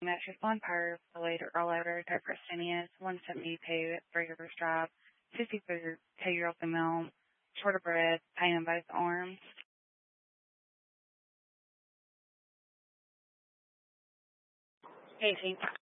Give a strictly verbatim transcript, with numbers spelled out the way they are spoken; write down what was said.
Mattress on Perv, delayed rollover, third Christinius, one seventy-two, Three Rivers Drive, fifty-two-year-old female, short of breath, pain in both arms. Casey.